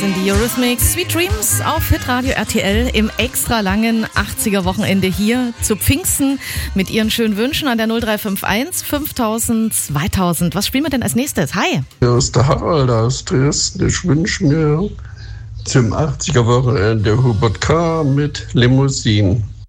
Sind die Eurythmics Sweet Dreams auf Hitradio RTL im extra langen 80er-Wochenende hier zu Pfingsten mit ihren schönen Wünschen an der 0351 5000 2000. Was spielen wir denn als nächstes? Hi! Hier ist der Harald aus Dresden. Ich wünsche mir zum 80er-Wochenende Hubert K. mit Limousine.